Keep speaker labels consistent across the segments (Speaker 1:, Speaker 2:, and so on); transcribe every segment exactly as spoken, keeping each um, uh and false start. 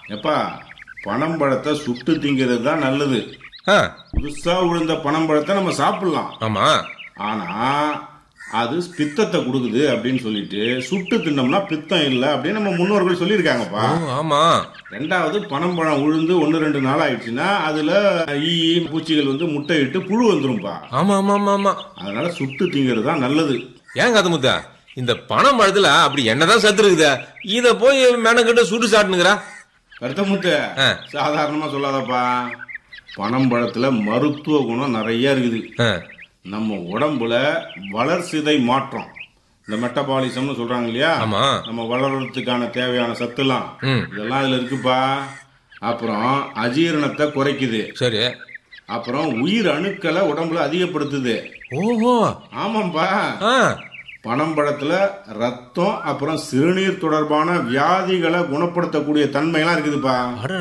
Speaker 1: எப்பா பனம்பழத்தை சுட்டு திங்கிறது தான் நல்லது. புதுசா விழுந்த பனம்பழத்தை நம்ம சாப்பிடலாம்.
Speaker 2: ஆமா.
Speaker 1: ஆனா அது பித்தத்தை கொடுக்குது அப்படின்னு சொல்லிட்டு சுட்டு தின்னோம்னா பித்தம் இல்லை அப்படின்னு நம்ம முன்னோர்கள் சொல்லியிருக்காங்கப்பா.
Speaker 2: ஆமா.
Speaker 1: ரெண்டாவது பனம்பழம் உழுந்து ஒன்னு ரெண்டு நாள் ஆயிடுச்சுன்னா அதுல ஈ பூச்சிகள் வந்து முட்டை இட்டு புழு வந்துரும்பா.
Speaker 2: ஆமா ஆமா ஆமா ஆமா.
Speaker 1: அதனால சுட்டு திங்கிறது தான் நல்லது.
Speaker 2: ஏன் கதை முத்தா, இந்த பணம் பழத்துல அப்படி என்னதான் சத்து இருக்குது, இத போய் மெனக்கிட்ட சுட்டு சாட்டுனுங்கிறா?
Speaker 1: கருத்தமுத்து சாதாரணமா சொல்லாதப்பா. பனம்பழத்துல மருத்துவ குணம் நிறைய இருக்குது. நம்ம உடம்புல வளர்சிதை மாற்றம், இந்த மெட்டபாலிசம்னு சொல்றாங்க இல்லையா, நம்ம வளர்றதுக்கான தேவையான சத்துலாம் இதெல்லாம் இதுல இருக்குப்பா. அப்புறம் அஜீரணத்தை குறைக்குது.
Speaker 2: சரி.
Speaker 1: அப்புறம் உயிர் அணுக்களை உடம்புல அதிகப்படுத்துது.
Speaker 2: ஓஹோ.
Speaker 1: ஆமாம்பா. பனம்பழத்துல ரத்தம் அப்புறம் சிறுநீர் தொடர்பான வியாதிகளை குணப்படுத்தக்கூடிய தன்மை எல்லாம் இருக்குதுப்பா.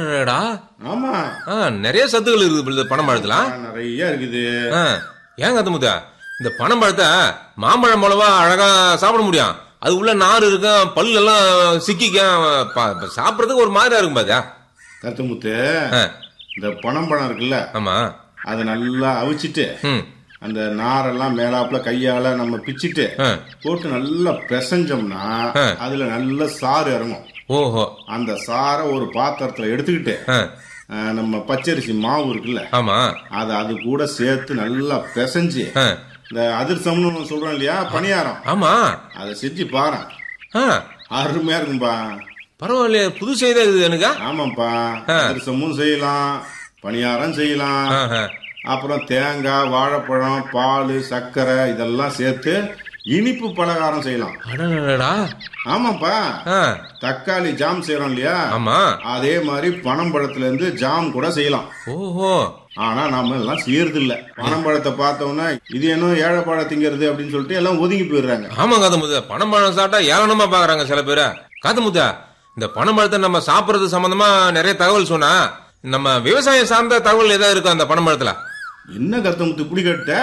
Speaker 2: ஆமா, நிறைய சத்துக்கள் இருக்குது பனம்பழத்துல.
Speaker 1: நிறைய இருக்குது.
Speaker 2: ஏன் கத்த முத்தா, இந்த பனம்பழத்தை மாம்பழம் மூலமா அழகா சாப்பிட முடியும். அது உள்ள நார் இருக்கும், பல்லு எல்லாம் சிக்கிக்க, சாப்பிடறதுக்கு ஒரு மாதிரியா இருக்கும் பாத்தியா
Speaker 1: கருத்துமுத்து. இந்த பனம்பழம் இருக்குல்ல,
Speaker 2: ஆமா,
Speaker 1: அதை நல்லா அவிச்சிட்டு அந்த நாரெல்லாம் மேலாப்புல கையால நம்ம பிச்சிட்டு போட்டு நல்லா பிசைஞ்சோம்னா அதுல நல்ல சாறு இறங்கும்.
Speaker 2: ஓஹோ.
Speaker 1: அந்த சாரை ஒரு பாத்திரத்துல எடுத்துக்கிட்டு நம்ம பச்சரிசி மாவு இருக்குல்ல,
Speaker 2: ஆமா,
Speaker 1: அத அது கூட சேர்த்து நல்லா பிசைஞ்சு இந்த அதிர்சம்னு சொல்றோம் இல்லையா, பணியாரம்,
Speaker 2: ஆமா,
Speaker 1: அதை செஞ்சு பாரு. அருமையா இருக்கும்பா.
Speaker 2: பரவாயில்லையே, புது செய்தா இருக்குது எனக்கு.
Speaker 1: ஆமாப்பா, அதிர்சமும் செய்யலாம், பணியாரம் செய்யலாம், அப்புறம் தேங்காய், வாழைப்பழம், பால், சர்க்கரை இதெல்லாம் சேர்த்து இனிப்பு பலகாரம் செய்யலாம். ஆமாப்பா, தக்காளி ஜாம் செய்யறோம் இல்லையா,
Speaker 2: ஆமா,
Speaker 1: அதே மாதிரி பனம்பழத்துல இருந்து ஜாம் கூட செய்யலாம்.
Speaker 2: ஓஹோ.
Speaker 1: ஆனா நாம எல்லாம் செய்யறது இல்ல. பனம்பழத்தை பார்த்தோம்னா இது என்ன ஏழைப்பழம் திங்கிறது அப்படின்னு சொல்லிட்டு எல்லாம் ஒதுங்கி போயிடுறாங்க.
Speaker 2: ஆமா காத்தமுத்தா, பனம்பழம் சாப்பிட்டா ஏளனமா பாக்குறாங்க சில பேரு. காத்தமுத்தா, இந்த பனம்பழத்தை நம்ம சாப்பிடறது சம்பந்தமா நிறைய தகவல் சொன்னா, நம்ம விவசாயம் சார்ந்த தகவல் ஏதாவது இருக்கும் அந்த பனம்பழத்துல?
Speaker 1: என்ன கருத்தமுத்து இப்படி கேட்ட?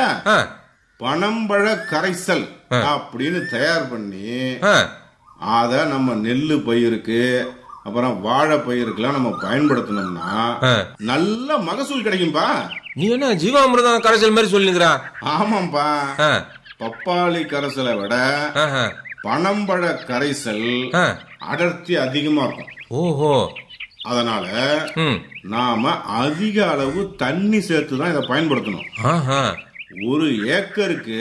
Speaker 1: பனம்பழ கரைசல் அப்படின்னு தயார் பண்ணி அத நம்ம நெல்லு பயிருக்கு அப்புறம் வாழை பயிருக்குலாம் நம்ம பயன்படுத்தணும்னா நல்ல மகசூல் கிடைக்கும்பா.
Speaker 2: நீ என்ன ஜீவாமிர்தம் கரைசல் மாதிரி சொல்லுங்கிறா?
Speaker 1: ஆமாம்பா, பப்பாளி கரைசலை விட பனம்பழ கரைசல் அடர்த்தி அதிகமா இருக்கும்.
Speaker 2: ஓஹோ.
Speaker 1: அதனால நாம அதிக அளவு தண்ணி சேர்த்து தான் இதை பயன்படுத்தணும். ஒரு ஏக்கருக்கு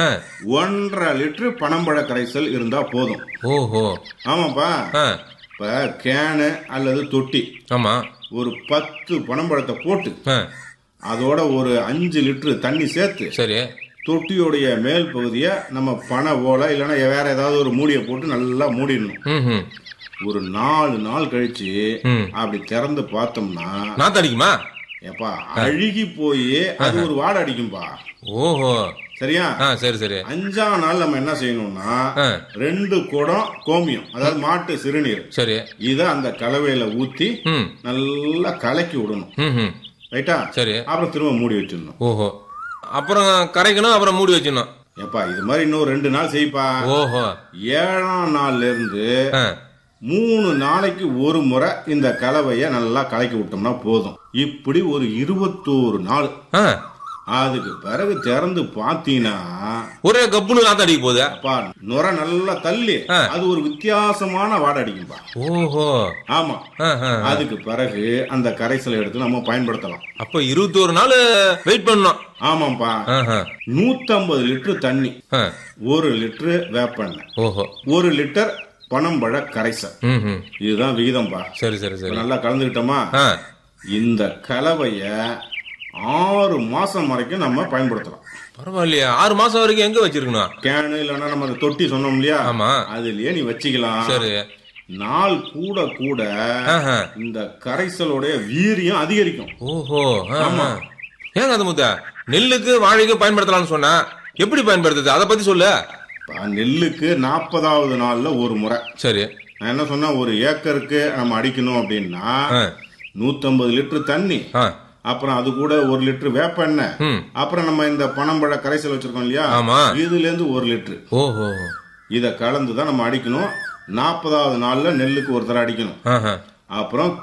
Speaker 1: ஒன்றரை லிட்டர் பனம்பழ கரைசல் இருந்தா போதும்.
Speaker 2: ஓஹோ.
Speaker 1: ஆமாப்பா. இப்ப கேனு அல்லது தொட்டி,
Speaker 2: ஆமா,
Speaker 1: ஒரு பத்து பனம்பழத்தை போட்டு அதோட ஒரு அஞ்சு லிட்டர் தண்ணி சேர்த்து, சரி, தொட்டியோடைய மேல் பகுதிய நம்ம பனை ஓலை இல்லைன்னா வேற ஏதாவது ஒரு மூடியை போட்டு நல்லா மூடிடணும். ஒரு நாலு நாள் கழிச்சு அப்படி திறந்து பார்த்தோம்னா
Speaker 2: நாத்து அடிக்குமா?
Speaker 1: ஏப்பா, அழுகி போய் அது ஒரு வாடை அடிக்கும்பா.
Speaker 2: ஓஹோ.
Speaker 1: சரியா?
Speaker 2: சரி சரி.
Speaker 1: அஞ்சாம் நாள் நம்ம என்ன செய்யணும்னா ரெண்டு குடம் கோமியம், அதாவது மாட்டு சிறுநீர், சரி, இத அந்த கலவையில ஊத்தி நல்லா கலக்கி விடணும். ரைட்டா? சரி. அப்புறம் திரும்ப மூடி வச்சிடணும்.
Speaker 2: ஓஹோ. அப்புறம் கரைக்கணும், அப்புறம் மூடி வச்சிடணும்.
Speaker 1: ஏப்பா, இது மாதிரி இன்னும் ரெண்டு நாள் செய்ப்பா.
Speaker 2: ஓஹோ.
Speaker 1: ஏழாம் நாள்ல இருந்து மூணு நாளைக்கு ஒரு முறை இந்த கலவைய நல்லா கலக்கி விட்டோம்னா போதும். இப்படி ஒரு இருபத்தோரு நாள். அதுக்கு பிறகு திறந்து பாத்தீங்கன்னா
Speaker 2: ஒரே கப்புனு நாத்து அடிக்க போகுது.
Speaker 1: அப்பா, நுர நல்லா தள்ளி அது ஒரு வித்தியாசமான வாடை அடிக்கும்பா.
Speaker 2: ஓஹோ.
Speaker 1: ஆமா. அதுக்கு பிறகு அந்த கரைசலை எடுத்து நம்ம பயன்படுத்தலாம்.
Speaker 2: அப்ப இருபத்தோரு நாள் வெயிட் பண்ணணும்.
Speaker 1: ஆமாப்பா. நூத்தி ஐம்பது லிட்டர் தண்ணி, ஒரு லிட்டர் வேப்பெண்ணெய், ஓஹோ, ஒரு லிட்டர் பனம்பழ கரைசல், இதுதான் விகிதம்பா. சரி சரி சரி. நல்லா கலந்துக்கிட்டோமா, இந்த கலவைய ஆறு மாசம் வரைக்கும் நம்ம பயன்படுத்தலாம்.
Speaker 2: பரவாயில்லையா? ஆறு மாசம் வரைக்கும் எங்க வச்சிருக்கணும்?
Speaker 1: கேனு இல்லைன்னா நம்ம தொட்டி சொன்னோம் இல்லையா, அதுலயே நீ வச்சுக்கலாம். சரி. நாள் கூட கூட இந்த கரைசலோடைய வீரியம் அதிகரிக்கும்.
Speaker 2: ஓஹோ. ஆமா. ஏங்க அது முத்தா, நெல்லுக்கு வாழைக்கு பயன்படுத்தலாம்னு சொன்னா எப்படி பயன்படுத்துது, அதை பத்தி சொல்லு.
Speaker 1: நெல்லுக்கு நாற்பதாவது நாள்ல ஒரு முறை. சரி. நான் என்ன சொன்ன, ஒரு ஏக்கருக்கு நம்ம அடிக்கணும் அப்படின்னா நூத்தி ஐம்பது லிட்டர் தண்ணி, அப்புறம் அது கூட ஒரு லிட்டர் வேப்பெண்ணெய், அப்புறம் நம்ம இந்த பனம்பழ கரைசல் வச்சிருக்கோம் இல்லையா, இதுல இருந்து ஒரு லிட்டர். ஓஹோ. இத கலந்துதான் நம்ம அடிக்கணும். நாற்பதாவது நாள்ல நெல்லுக்கு ஒரு தடவை அடிக்கணும். அப்புறம்